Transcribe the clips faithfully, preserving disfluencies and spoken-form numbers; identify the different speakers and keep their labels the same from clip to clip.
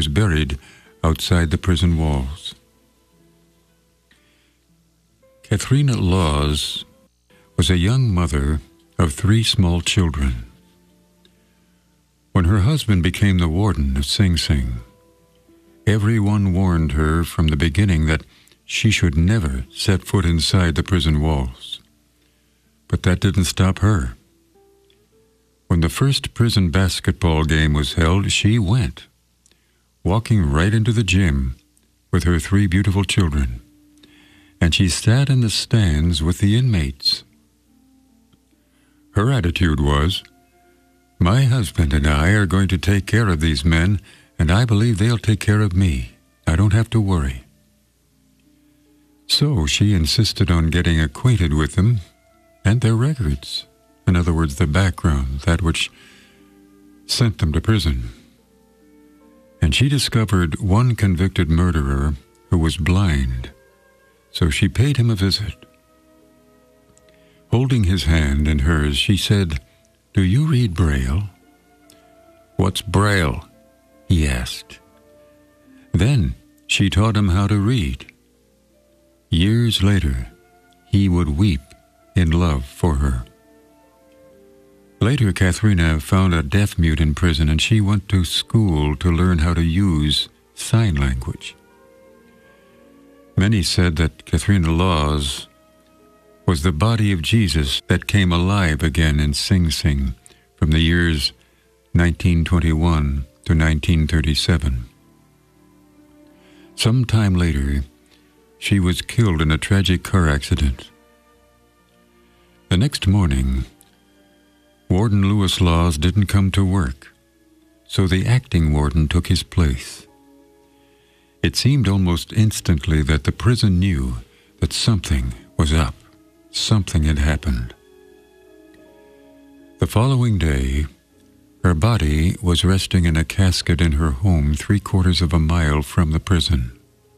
Speaker 1: was buried outside the prison walls. Katharina Laws was a young mother of three small children. When her husband became the warden of Sing Sing, everyone warned her from the beginning that she should never set foot inside the prison walls. But that didn't stop her. When the first prison basketball game was held, she went, walking right into the gym with her three beautiful children, and she sat in the stands with the inmates. Her attitude was, "My husband and I are going to take care of these men, and I believe they'll take care of me. I don't have to worry." So she insisted on getting acquainted with them and their records. In other words, the background, that which sent them to prison. And she discovered one convicted murderer who was blind, so she paid him a visit. Holding his hand in hers, she said, "Do you read Braille?" "What's Braille?" he asked. Then she taught him how to read. Years later, he would weep in love for her. Later, Katharina found a deaf-mute in prison, and she went to school to learn how to use sign language. Many said that Katharina Laws was the body of Jesus that came alive again in Sing Sing from the years nineteen twenty-one to nineteen thirty-seven. Some time later, she was killed in a tragic car accident. The next morning, Warden Lewis Laws didn't come to work, so the acting warden took his place. It seemed almost instantly that the prison knew that something was up, something had happened. The following day, her body was resting in a casket in her home three quarters of a mile from the prison.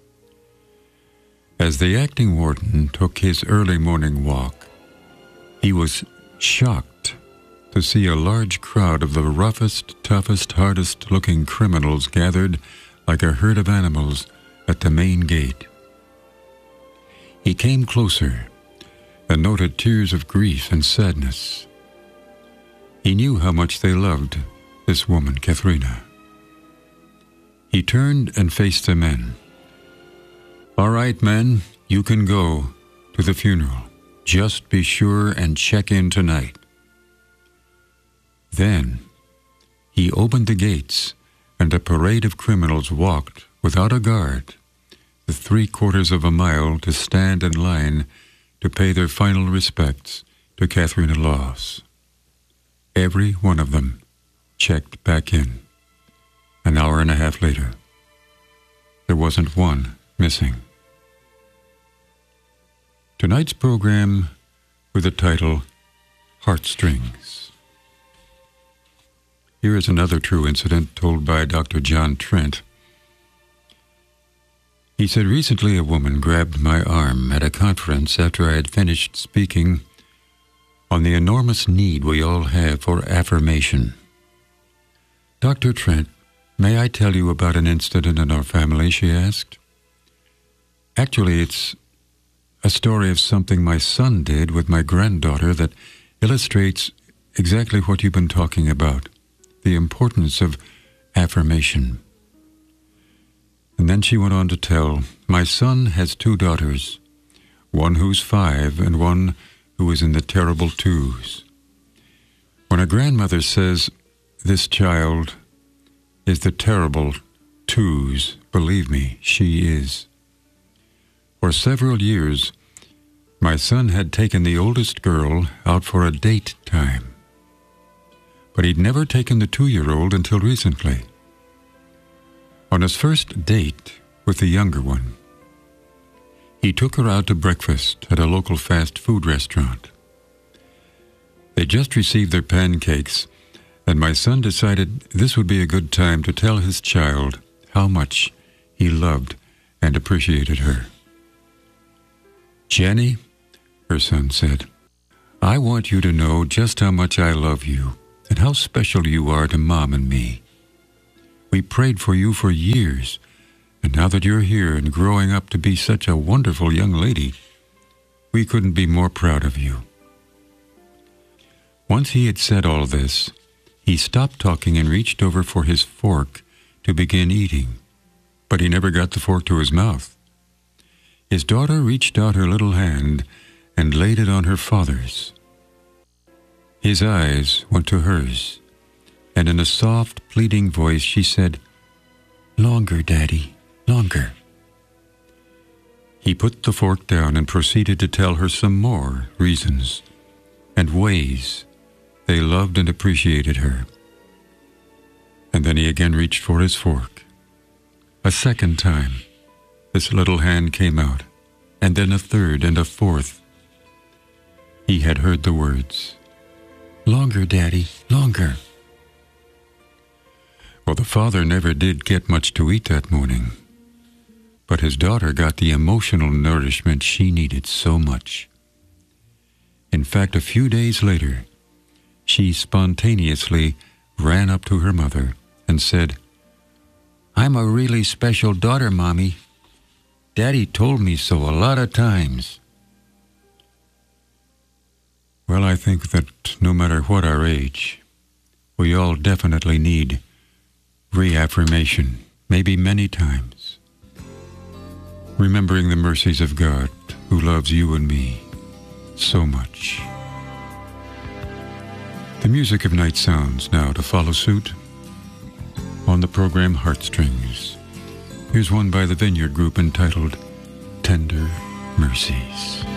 Speaker 1: As the acting warden took his early morning walk, he was shocked to see a large crowd of the roughest, toughest, hardest-looking criminals gathered like a herd of animals at the main gate. He came closer and noted tears of grief and sadness. He knew how much they loved this woman, Katharina. He turned and faced the men. "All right, men, you can go to the funeral. Just be sure and check in tonight." Then he opened the gates, and a parade of criminals walked without a guard the three quarters of a mile to stand in line to pay their final respects to Katharina Laws. Every one of them checked back in. An hour and a half later, there wasn't one missing. Tonight's program with the title Heartstrings. Here is another true incident told by Doctor John Trent. He said, "Recently a woman grabbed my arm at a conference after I had finished speaking on the enormous need we all have for affirmation. 'Doctor Trent, may I tell you about an incident in our family?' she asked. 'Actually, it's a story of something my son did with my granddaughter that illustrates exactly what you've been talking about, the importance of affirmation.' And then she went on to tell, 'My son has two daughters, one who's five and one who is in the terrible twos. When a grandmother says, this child is the terrible twos, believe me, she is. For several years, my son had taken the oldest girl out for a date time, but he'd never taken the two-year-old until recently. On his first date with the younger one, he took her out to breakfast at a local fast food restaurant. They just received their pancakes, and my son decided this would be a good time to tell his child how much he loved and appreciated her. 'Jenny,' her son said, 'I want you to know just how much I love you and how special you are to Mom and me. We prayed for you for years, and now that you're here and growing up to be such a wonderful young lady, we couldn't be more proud of you." Once he had said all this, he stopped talking and reached over for his fork to begin eating, but he never got the fork to his mouth. His daughter reached out her little hand and laid it on her father's. His eyes went to hers, and in a soft, pleading voice she said, "Longer, Daddy, longer." He put the fork down and proceeded to tell her some more reasons and ways they loved and appreciated her. And then he again reached for his fork. A second time, this little hand came out, and then a third and a fourth. He had heard the words, "Longer, Daddy, longer." Well, the father never did get much to eat that morning, but his daughter got the emotional nourishment she needed so much. In fact, a few days later, she spontaneously ran up to her mother and said, "I'm a really special daughter, Mommy. Daddy told me so a lot of times." Well, I think that no matter what our age, we all definitely need reaffirmation, maybe many times. Remembering the mercies of God who loves you and me so much. The music of Night Sounds now to follow suit on the program Heartstrings. Here's one by the Vineyard Group entitled Tender Mercies.